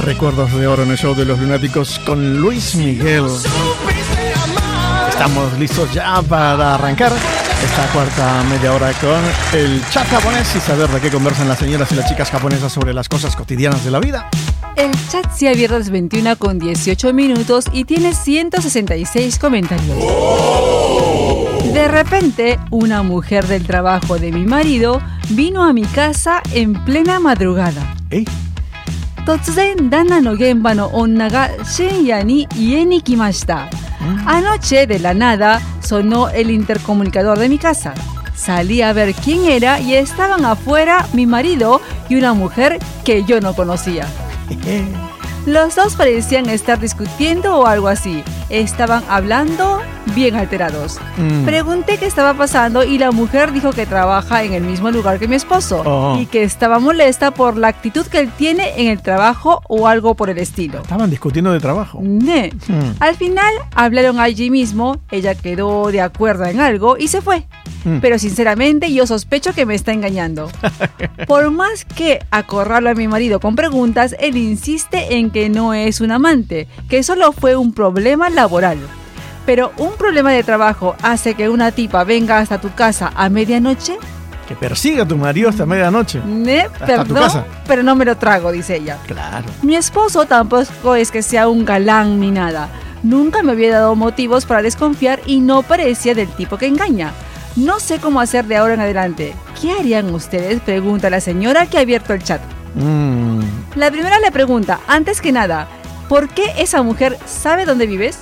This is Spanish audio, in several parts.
Recuerdos de oro en el show de los lunáticos con Luis Miguel. Estamos listos ya para arrancar esta cuarta media hora con el chat japonés y saber de qué conversan las señoras y las chicas japonesas sobre las cosas cotidianas de la vida. El chat se ha abierto a las 21:18 y tiene 166 comentarios. De repente, una mujer del trabajo de mi marido vino a mi casa en plena madrugada. Totsuzen dana no genba no onna ga shinya ni ie ni kimashita. Anoche, de la nada, sonó el intercomunicador de mi casa. Salí a ver quién era y estaban afuera mi marido y una mujer que yo no conocía. Los dos parecían estar discutiendo o algo así. Estaban hablando bien alterados. Pregunté qué estaba pasando y la mujer dijo que trabaja en el mismo lugar que mi esposo y que estaba molesta por la actitud que él tiene en el trabajo o algo por el estilo. Estaban discutiendo de trabajo. Al final hablaron allí mismo, ella quedó de acuerdo en algo y se fue. Pero sinceramente yo sospecho que me está engañando. Por más que acorralo a mi marido con preguntas, él insiste en que no es un amante, que solo fue un problema laboral. Pero un problema de trabajo hace que una tipa venga hasta tu casa a medianoche. Que persiga a tu marido hasta medianoche. Perdón, tu casa. Pero no me lo trago, dice ella. Claro. Mi esposo tampoco es que sea un galán ni nada. Nunca me había dado motivos para desconfiar y no parecía del tipo que engaña. No sé cómo hacer de ahora en adelante. ¿Qué harían ustedes? Pregunta la señora que ha abierto el chat. La primera le pregunta, antes que nada, ¿por qué esa mujer sabe dónde vives?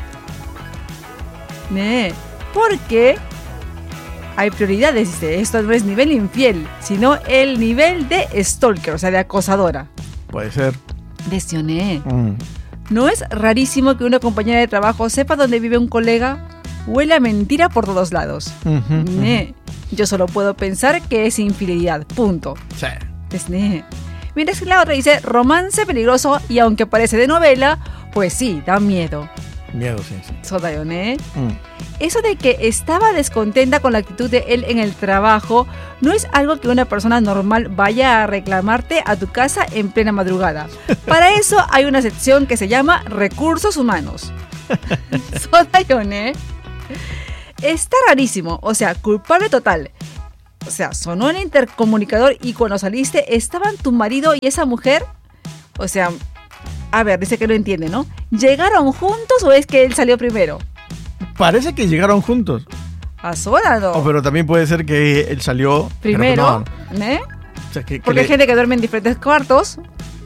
Porque hay prioridades, dice. Esto no es nivel infiel, sino el nivel de stalker, o sea, de acosadora. Puede ser. Lesioné. ¿No es rarísimo que una compañera de trabajo sepa dónde vive un colega? Huele a mentira por todos lados. Yo solo puedo pensar que es infidelidad. Punto. Sí. Mientras que la otra dice romance peligroso y aunque parece de novela, pues sí, da miedo. Miedo, sí. Sodayone. Eso de que estaba descontenta con la actitud de él en el trabajo no es algo que una persona normal vaya a reclamarte a tu casa en plena madrugada. Para eso hay una sección que se llama Recursos Humanos. Sodayone. Está rarísimo, o sea, culpable total. O sea, sonó el intercomunicador y cuando saliste estaban tu marido y esa mujer. O sea, a ver, dice que no entiende, ¿no? ¿Llegaron juntos o es que él salió primero? Parece que llegaron juntos. ¿Asóralo? Pero también puede ser que él salió primero, O sea, porque hay gente que duerme en diferentes cuartos.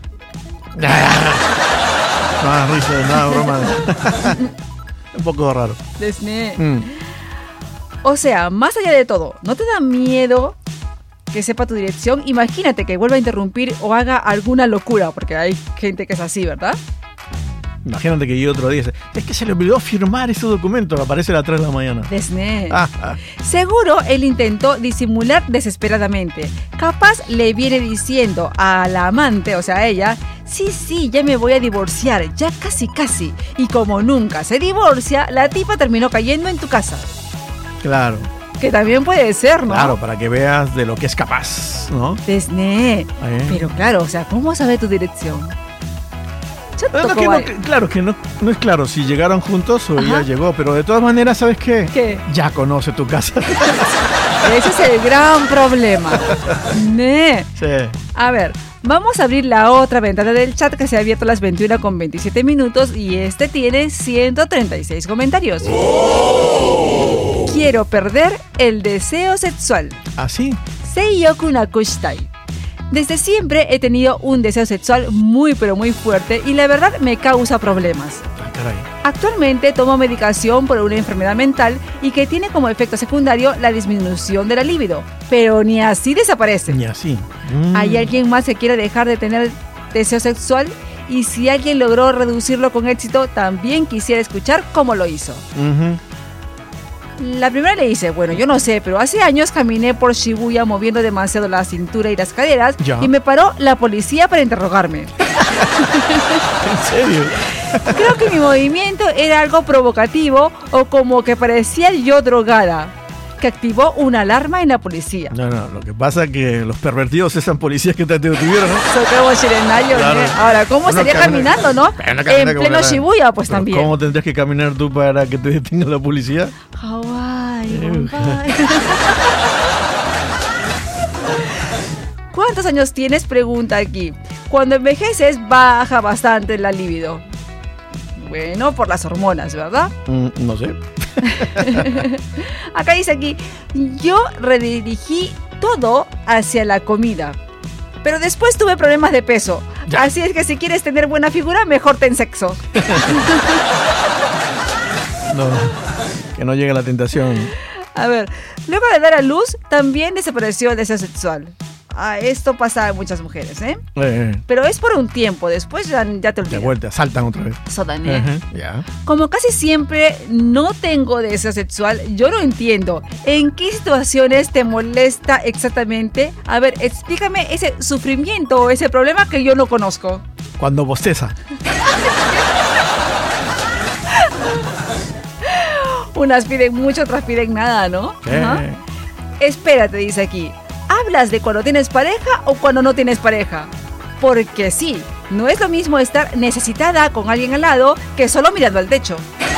No, risa, no, broma. Un poco raro. O sea, más allá de todo, ¿no te da miedo que sepa tu dirección? Imagínate que vuelva a interrumpir o haga alguna locura, porque hay gente que es así, ¿verdad? Imagínate que yo otro día dice, es que se le olvidó firmar ese documento, aparece a las 3 de la mañana. Seguro él intentó disimular desesperadamente. Capaz le viene diciendo a la amante, o sea a ella, sí, ya me voy a divorciar, ya casi. Y como nunca se divorcia, la tipa terminó cayendo en tu casa. Claro. Que también puede ser, ¿no? Claro, para que veas de lo que es capaz, ¿no? Pero claro, o sea, ¿cómo sabe tu dirección? Claro que no es claro si llegaron juntos o ella llegó, pero de todas maneras, ¿sabes qué? ¿Qué? Ya conoce tu casa. Ese es el gran problema. Sí. A ver, vamos a abrir la otra ventana del chat que se ha abierto a las 21:27 y este tiene 136 comentarios. Quiero perder el deseo sexual. ¿Ah, sí? Seiyoku nakushitai. Desde siempre he tenido un deseo sexual muy pero muy fuerte y la verdad me causa problemas. Caray. Actualmente tomo medicación por una enfermedad mental y que tiene como efecto secundario la disminución de la libido, pero ni así desaparece. Ni así. ¿Hay alguien más que quiera dejar de tener deseo sexual? Y si alguien logró reducirlo con éxito, también quisiera escuchar cómo lo hizo. La primera le dice, bueno, yo no sé, pero hace años caminé por Shibuya moviendo demasiado la cintura y las caderas y me paró la policía para interrogarme. ¿En serio? Creo que mi movimiento era algo provocativo o como que parecía yo drogada. que activó una alarma en la policía. No, lo que pasa es que los pervertidos eran policías que te detuvieron, ¿no? Socorro Chirenayo, Claro. Ahora, ¿cómo estaría caminando, no? En pleno Shibuya, pues Pero también. ¿cómo tendrías que caminar tú para que te detenga la policía? Hawái, Bombay. ¿Cuántos años tienes? Pregunta aquí. Cuando envejeces baja bastante la libido. Bueno, por las hormonas, ¿verdad? No sé. Acá dice aquí, yo redirigí todo hacia la comida, pero después tuve problemas de peso. Ya. Así es que si quieres tener buena figura, mejor ten sexo. No, que no llegue la tentación. A ver, luego de dar a luz, también desapareció el deseo sexual. Esto pasa a muchas mujeres, ¿eh? Pero es por un tiempo, después ya te olvidas. De vuelta, saltan otra vez. Sodané. Ya. Como casi siempre no tengo deseo sexual, yo no entiendo en qué situaciones te molesta exactamente. A ver, explícame ese sufrimiento o ese problema que yo no conozco. Cuando bosteza. Unas piden mucho, otras piden nada, ¿no? Ajá. Espérate, dice aquí. ¿Hablas de cuando tienes pareja o cuando no tienes pareja? Porque sí, no es lo mismo estar necesitada con alguien al lado que solo mirando al techo.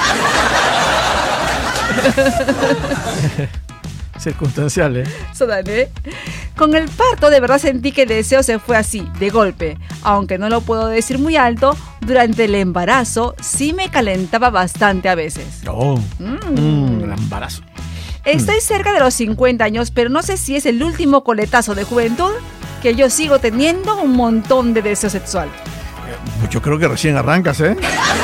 Circunstancial, ¿eh? Sodané. Con el parto de verdad sentí que el deseo se fue así, de golpe. Aunque no lo puedo decir muy alto, durante el embarazo sí me calentaba bastante a veces. El embarazo. Estoy cerca de los 50 años, pero no sé si es el último coletazo de juventud que yo sigo teniendo un montón de deseo sexual. Yo creo que recién arrancas, ¿eh?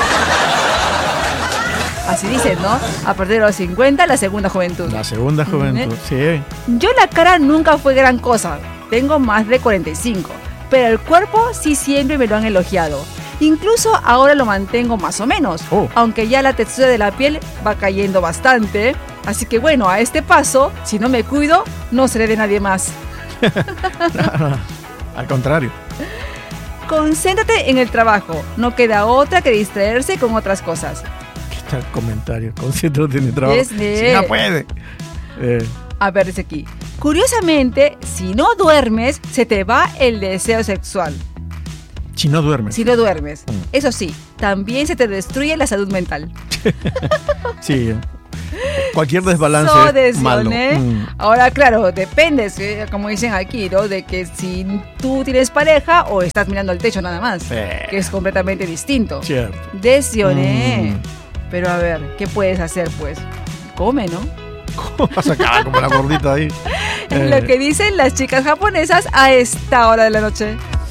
Así dicen, ¿no? A partir de los 50, la segunda juventud. La segunda juventud, sí. Yo la cara nunca fue gran cosa. Tengo más de 45. Pero el cuerpo sí siempre me lo han elogiado. Incluso ahora lo mantengo más o menos. Aunque ya la textura de la piel va cayendo bastante. Así que bueno, a este paso, si no me cuido, no seré de nadie más. No, al contrario. Concéntrate en el trabajo. No queda otra que distraerse con otras cosas. ¿Qué tal el comentario? Concéntrate en el trabajo. Si no puede. A ver, dice aquí. Curiosamente, si no duermes, se te va el deseo sexual. Si no duermes. Si no duermes. Eso sí, también se te destruye la salud mental. Sí. Cualquier desbalance malo. Ahora, claro, depende, como dicen aquí, ¿no? De que si tú tienes pareja o estás mirando al techo nada más, que es completamente distinto. Cierto. Desioné. Pero a ver, ¿qué puedes hacer, pues? Come, ¿no? ¿Cómo vas a acabar como la gordita ahí? Es lo que dicen las chicas japonesas a esta hora de la noche.